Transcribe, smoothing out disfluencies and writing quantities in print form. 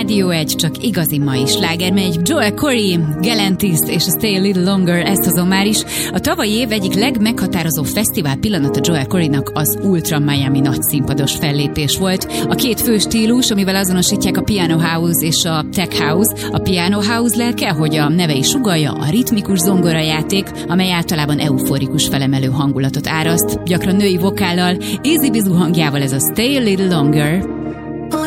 Rádió 1, csak igazi mai sláger megy. Joel Corey, Galantis és a Stay a Little Longer, ezt hozom már is. A tavalyi év egyik legmeghatározó fesztivál pillanata Joel Coreynak az Ultra Miami nagyszínpados fellépés volt. A két fő stílus, amivel azonosítják a Piano House és a Tech House. A Piano House lelke, hogy a neve is sugallja, a ritmikus zongorajáték, amely általában euforikus felemelő hangulatot áraszt, gyakran női vokállal, easy bizú hangjával ez a Stay a Little Longer.